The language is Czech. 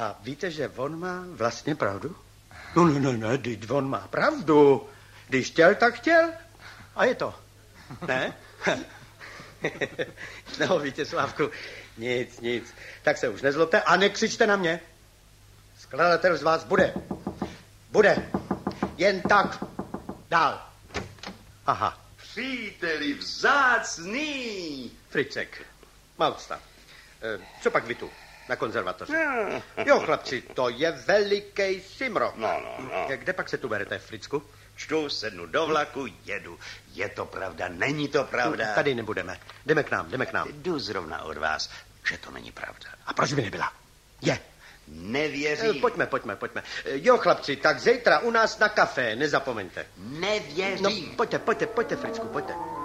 A víte, že on má vlastně pravdu? No, ne, teď on má pravdu. Když chtěl, tak chtěl. A je to. Ne? No, Vítězslávku, nic. Tak se už nezlobte a nekřičte na mě. Skladatel z vás bude. Jen tak. Dál. Aha. Příteli vzácný. Fricek. Malsta. Co pak vy tu? Na konzervatoři. Jo, chlapci, to je veliký simrok. No. Kde pak se tu berete, Fricku? Čtu, sednu do vlaku, jedu. Je to pravda, není to pravda? Tady nebudeme. Jdeme k nám. Jdu zrovna od vás, že to není pravda. A proč by nebyla? Je. Nevěřím. Pojďme. Jo, chlapci, tak zítra u nás na kafé, nezapomeňte. Nevěřím. No, pojďte, Fricku, pojďte.